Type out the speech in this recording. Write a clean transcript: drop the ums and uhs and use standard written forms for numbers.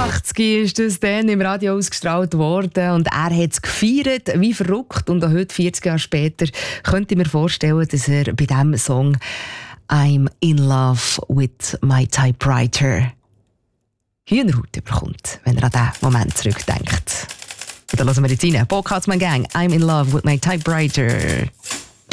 1983 ist das dann im Radio ausgestrahlt worden und er hat es gefeiert wie verrückt. Und auch heute, 40 Jahre später, könnte ich mir vorstellen, dass er bei diesem Song «I'm in love with my typewriter» Hühnerhaut bekommt, wenn er an diesen Moment zurückdenkt. Und dann hören wir jetzt rein. Bo Katzmann Gang, «I'm in love with my typewriter».